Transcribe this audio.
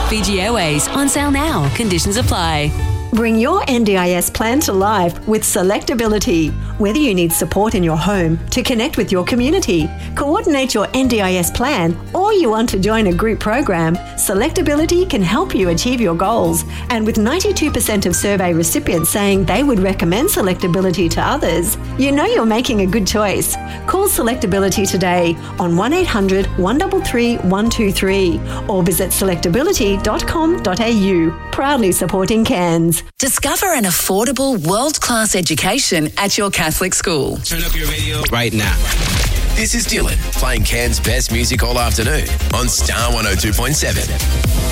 Fiji Airways, on sale now. Conditions apply. Bring your NDIS plan to life with Selectability. Whether you need support in your home to connect with your community, coordinate your NDIS plan, or you want to join a group program, Selectability can help you achieve your goals. And with 92% of survey recipients saying they would recommend Selectability to others, you know you're making a good choice. Call Selectability today on 1800 133 123 or visit selectability.com.au. Proudly supporting Cairns. Discover an affordable, world-class education at your Catholic school. Turn up your radio right now. This is Dylan playing Cairns' best music all afternoon on Star 102.7.